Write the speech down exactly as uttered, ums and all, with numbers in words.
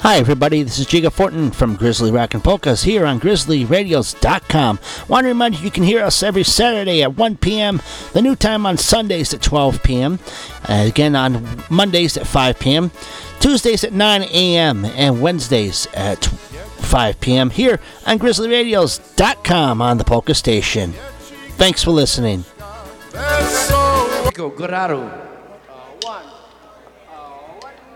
Hi everybody, this is Jiga Fortin from Grizzly Rockin' Polkas here on grizzly radios dot com. Want to remind you you can hear us every Saturday at one p.m., the new time on Sundays at twelve p.m., uh, again on Mondays at five p.m., Tuesdays at nine a.m., and Wednesdays at five p.m. here on grizzly radios dot com on the Polka Station. Thanks for listening. Goraro.